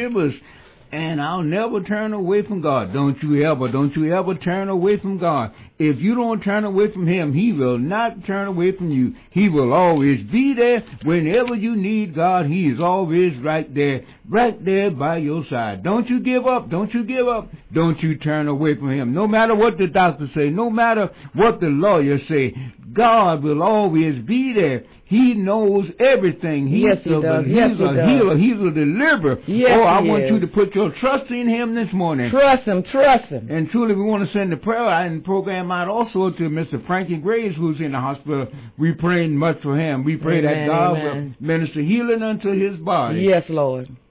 shivers. And I'll never turn away from God. Don't you ever turn away from God. If you don't turn away from Him, He will not turn away from you. He will always be there. Whenever you need God, He is always right there by your side. Don't you give up. Don't you give up. Don't you turn away from Him. No matter what the doctors say, no matter what the lawyers say, God will always be there. He knows everything. Yes, He does. He's a healer. He's a deliverer. Yes, I want you to put your trust in Him this morning. Trust Him. Trust Him. And truly, we want to send the prayer and program out also to Mr. Frankie Graves, who's in the hospital. We praying much for him. We pray that God will minister healing unto his body. Yes, Lord.